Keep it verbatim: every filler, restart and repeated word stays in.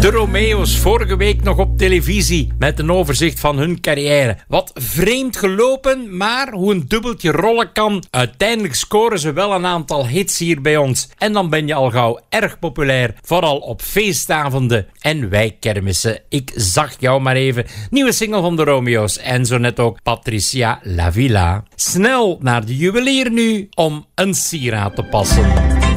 De Romeo's, vorige week nog op televisie met een overzicht van hun carrière. Wat vreemd gelopen, maar hoe een dubbeltje rollen kan. Uiteindelijk scoren ze wel een aantal hits hier bij ons. En dan ben je al gauw erg populair, vooral op feestavonden en wijkkermissen. Ik zag jou maar even. Nieuwe single van de Romeo's en zo net ook Patricia La Villa. Snel naar de juwelier nu om een sieraad te passen.